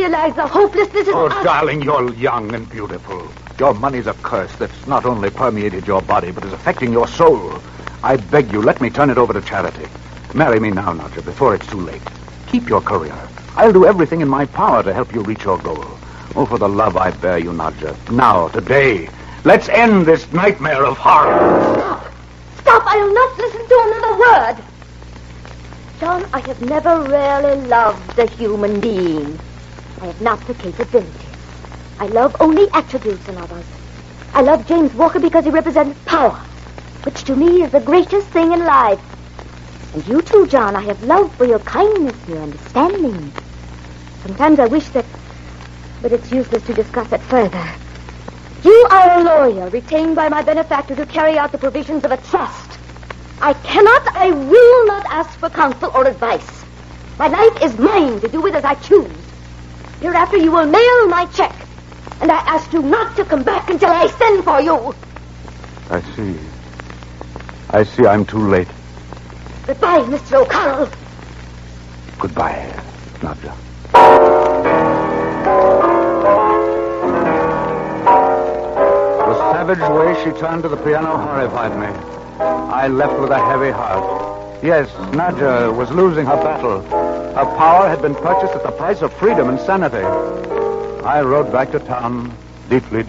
realize the hopelessness Oh, of... darling, you're young and beautiful. Your money's a curse that's not only permeated your body, but is affecting your soul. I beg you, let me turn it over to charity. Marry me now, Nadja, before it's too late. Keep your career. I'll do everything in my power to help you reach your goal. Oh, for the love I bear you, Nadja. Now, today, let's end this nightmare of horror. Stop! Stop! I'll not listen to another word! John, I have never really loved a human being. I have not the capability. I love only attributes in others. I love James Walker because he represents power, which to me is the greatest thing in life. And you too, John, I have love for your kindness, your understanding. Sometimes I wish that... But it's useless to discuss it further. You are a lawyer retained by my benefactor to carry out the provisions of a trust. I will not ask for counsel or advice. My life is mine to do with as I choose. Hereafter you will mail my check. And I ask you not to come back until I send for you. I see I'm too late. Goodbye, Mr. O'Carroll. Goodbye, Nadja. The savage way she turned to the piano horrified me. I left with a heavy heart. Yes, Nadja was losing her battle. Her power had been purchased at the price of freedom and sanity. I rode back to town, deeply